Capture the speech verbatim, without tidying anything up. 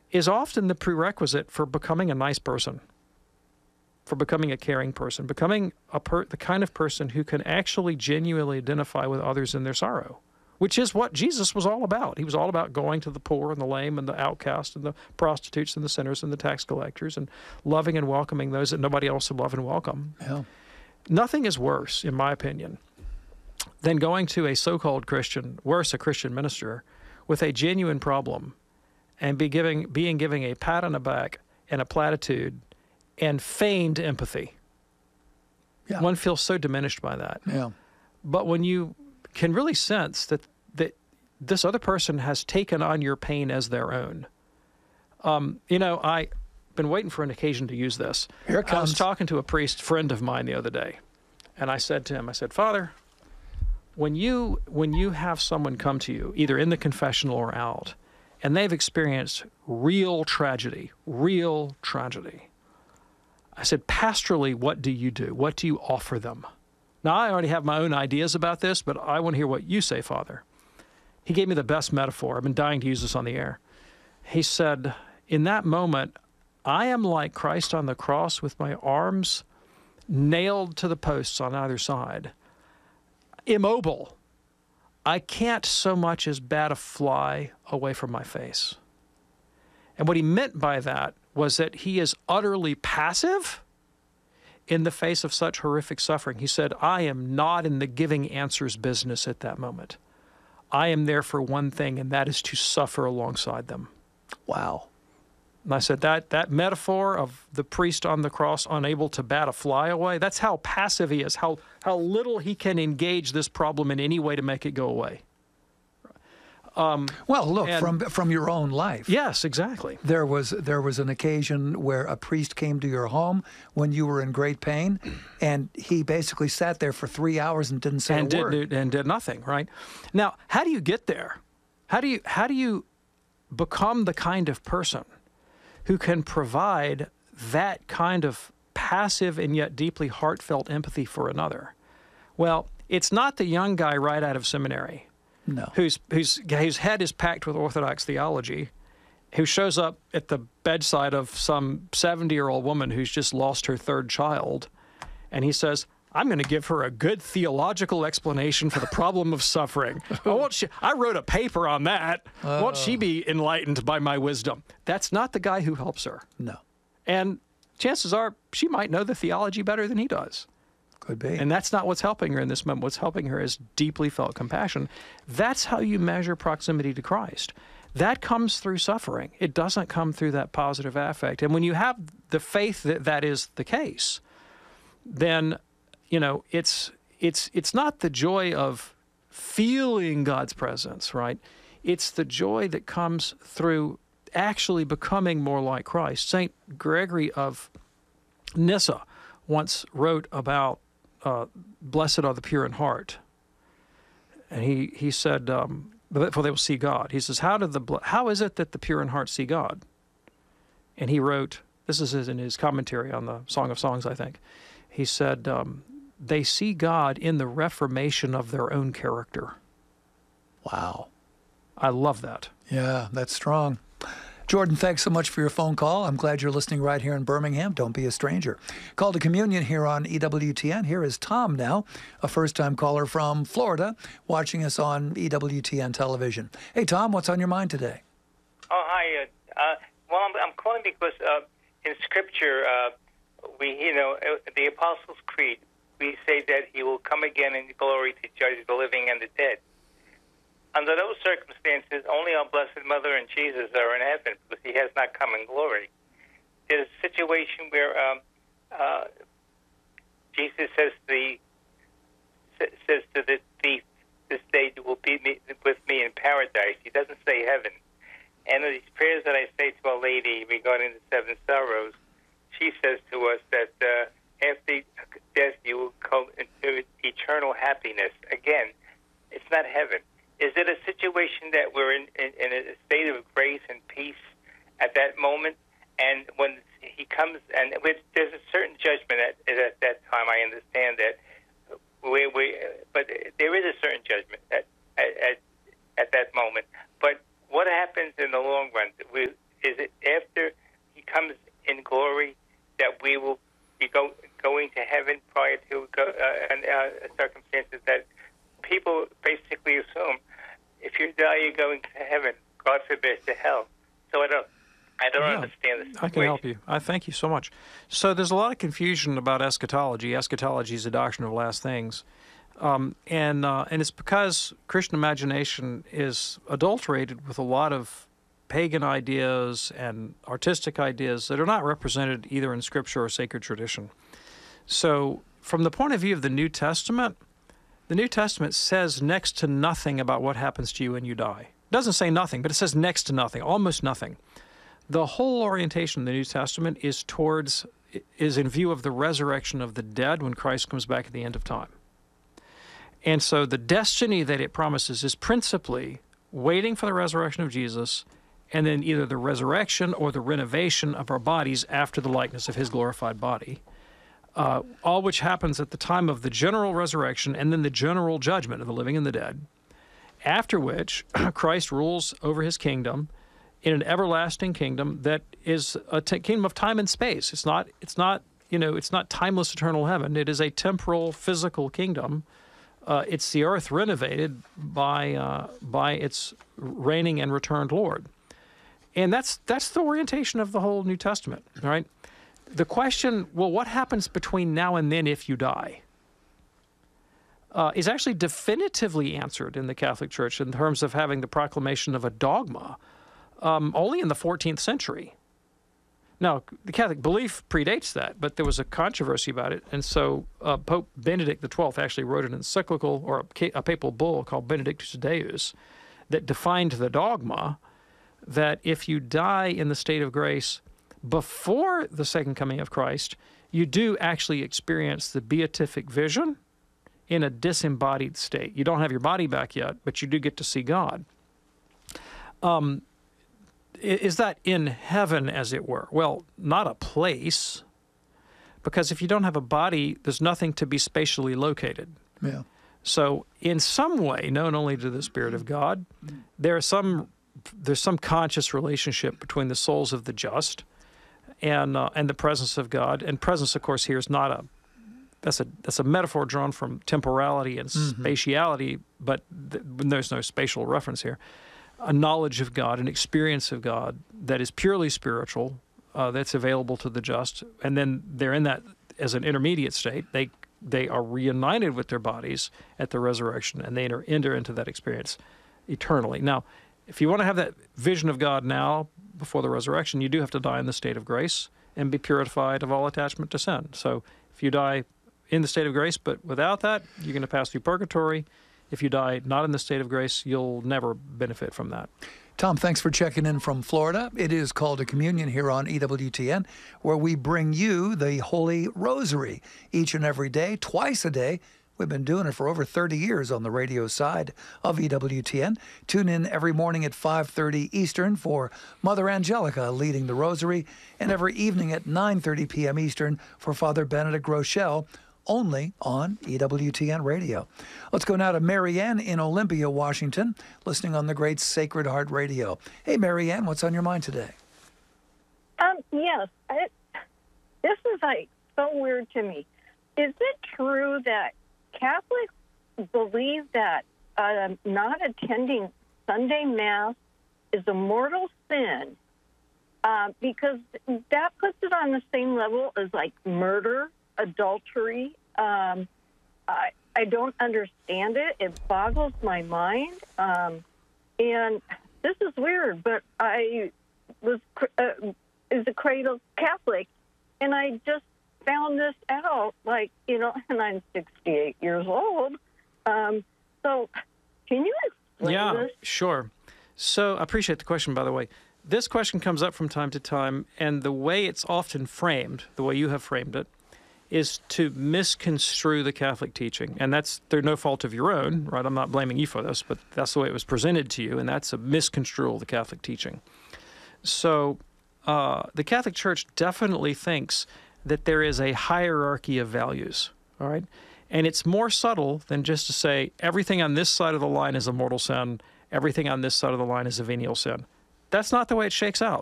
is often the prerequisite for becoming a nice person, for becoming a caring person, becoming a per- the kind of person who can actually genuinely identify with others in their sorrow, which is what Jesus was all about. He was all about going to the poor and the lame and the outcast and the prostitutes and the sinners and the tax collectors and loving and welcoming those that nobody else would love and welcome. Yeah. Nothing is worse, in my opinion, than going to a so-called Christian, worse, a Christian minister, with a genuine problem and be giving, being given a pat on the back and a platitude and feigned empathy. Yeah. One feels so diminished by that. Yeah. But when you can really sense that, that this other person has taken on your pain as their own. Um, you know, I've been waiting for an occasion to use this. Here it I was comes. talking to a priest friend of mine the other day, and I said to him, I said, Father, when you when you have someone come to you, either in the confessional or out, and they've experienced real tragedy, real tragedy, I said, pastorally, what do you do? What do you offer them? Now, I already have my own ideas about this, but I want to hear what you say, Father. He gave me the best metaphor. I've been dying to use this on the air. He said, in that moment, I am like Christ on the cross with my arms nailed to the posts on either side, immobile. I can't so much as bat a fly away from my face. And what he meant by that was that he is utterly passive in the face of such horrific suffering. He said, I am not in the giving answers business at that moment. I am there for one thing, and that is to suffer alongside them. Wow. And I said, that that metaphor of the priest on the cross unable to bat a fly away, that's how passive he is, how, how little he can engage this problem in any way to make it go away. Um, Well, look, and- from from your own life. yes, exactly. There was there was an occasion where a priest came to your home when you were in great pain, and he basically sat there for three hours and didn't say and a did, word. did and did nothing, right? Now, how do you get there? How do you how do you become the kind of person who can provide that kind of passive and yet deeply heartfelt empathy for another? Well, it's not the young guy right out of seminary No. whose whose whose head is packed with Orthodox theology, who shows up at the bedside of some seventy-year-old woman who's just lost her third child, and he says, I'm going to give her a good theological explanation for the problem of suffering. I, won't she, I wrote a paper on that. Won't she be enlightened by my wisdom? That's not the guy who helps her. No. And chances are she might know the theology better than he does. Could be. And that's not what's helping her in this moment. What's helping her is deeply felt compassion. That's how you measure proximity to Christ. That comes through suffering. It doesn't come through that positive affect. And when you have the faith that that is the case, then, you know, it's it's it's not the joy of feeling God's presence, right? It's the joy that comes through actually becoming more like Christ. Saint Gregory of Nyssa once wrote about uh, blessed are the pure in heart. And he, he said, um, for they will see God. He says, how, did the bl- how is it that the pure in heart see God? And he wrote, this is in his commentary on the Song of Songs, I think. He said, um, they see God in the reformation of their own character. Wow. I love that. Yeah, that's strong. Jordan, thanks so much for your phone call. I'm glad you're listening right here in Birmingham. Don't be a stranger. Call to Communion here on E W T N. Here is Tom now, a first-time caller from Florida, watching us on E W T N television. Hey, Tom, what's on your mind today? Oh, hi. Uh, uh, well, I'm, I'm calling because uh, in Scripture, uh, we, you know, uh, the Apostles' Creed, we say that he will come again in glory to judge the living and the dead. Under those circumstances, only our Blessed Mother and Jesus are in heaven because he has not come in glory. There's a situation where um, uh, Jesus says the says to the thief, "This day you will be me, with me in paradise." He doesn't say heaven. And in these prayers that I say to Our Lady regarding the seven sorrows, she says to us that uh, after death you will come into eternal happiness. Again, it's not heaven. Is it a situation that we're in, in, in a state of grace and peace at that moment? And when he comes, and with, there's a certain judgment at, at that time, I understand that. We, we, but there is a certain judgment at, at, at, at that moment. But what happens in the long run? We, Is it after he comes in glory that we will be go, going to heaven prior to go, uh, and, uh, circumstances that people basically assume if you die, you're going to heaven. God forbid, to hell. So I don't, I don't Yeah, understand this. I can help you. I thank you so much. So there's a lot of confusion about eschatology. Eschatology is a doctrine of last things. Um, and uh, and it's because Christian imagination is adulterated with a lot of pagan ideas and artistic ideas that are not represented either in Scripture or sacred tradition. So from the point of view of the New Testament, the New Testament says next to nothing about what happens to you when you die. It doesn't say nothing, but it says next to nothing, almost nothing. The whole orientation of the New Testament is towards, is in view of the resurrection of the dead when Christ comes back at the end of time. And so the destiny that it promises is principally waiting for the resurrection of Jesus, and then either the resurrection or the renovation of our bodies after the likeness of his glorified body, uh, all which happens at the time of the general resurrection and then the general judgment of the living and the dead, after which Christ rules over his kingdom in an everlasting kingdom that is a t- kingdom of time and space. It's not, it's not, you know, it's not timeless eternal heaven. It is a temporal physical kingdom. Uh, it's the earth renovated by uh, by its reigning and returned Lord. And that's that's the orientation of the whole New Testament, all right? The question, well, what happens between now and then if you die, uh, is actually definitively answered in the Catholic Church in terms of having the proclamation of a dogma um, only in the fourteenth century. Now, the Catholic belief predates that, but there was a controversy about it, and so uh, Pope Benedict the twelfth actually wrote an encyclical, or a, a papal bull called Benedictus Deus, that defined the dogma that if you die in the state of grace before the second coming of Christ, you do actually experience the beatific vision in a disembodied state. You don't have your body back yet, but you do get to see God. Um, is that in heaven, as it were? Well, not a place, because if you don't have a body, there's nothing to be spatially located. Yeah. So in some way, known only to the Spirit of God, there are some there's some conscious relationship between the souls of the just and uh, and the presence of God. And presence, of course, here is not a that's a that's a metaphor drawn from temporality and mm-hmm. spatiality, but th- there's no spatial reference here. A knowledge of God, an experience of God that is purely spiritual, uh, that's available to the just, and then they're in that as an intermediate state. They they are reunited with their bodies at the resurrection, and they enter, enter into that experience eternally. Now, if you want to have that vision of God now before the resurrection, you do have to die in the state of grace and be purified of all attachment to sin. So if you die in the state of grace, but without that, you're going to pass through purgatory. If you die not in the state of grace, you'll never benefit from that. Tom, thanks for checking in from Florida. It is Called to Communion here on E W T N, where we bring you the Holy Rosary each and every day, twice a day. We've been doing it for over thirty years on the radio side of E W T N. Tune in every morning at five thirty Eastern for Mother Angelica leading the Rosary, and every evening at nine thirty p.m. Eastern for Father Benedict Rochelle, only on E W T N Radio. Let's go now to Marianne in Olympia, Washington, listening on the great Sacred Heart Radio. Hey, Marianne, what's on your mind today? Um, yes. I, this is like so weird to me. Is it true that Catholics believe that uh, not attending Sunday Mass is a mortal sin uh, because that puts it on the same level as like murder, adultery? Um, I, I don't understand it. It boggles my mind. Um, and this is weird, but I was uh, is a cradle Catholic, and I just found this out, like, you know, and I'm sixty-eight years old. Um, so can you explain yeah, this? Yeah, sure. So I appreciate the question, by the way. This question comes up from time to time, and the way it's often framed, the way you have framed it, is to misconstrue the Catholic teaching. And that's through no fault of your own, right? I'm not blaming you for this, but that's the way it was presented to you, and that's a misconstrual of the Catholic teaching. So uh, the Catholic Church definitely thinks that there is a hierarchy of values, all right? And it's more subtle than just to say everything on this side of the line is a mortal sin, everything on this side of the line is a venial sin. That's not the way it shakes out.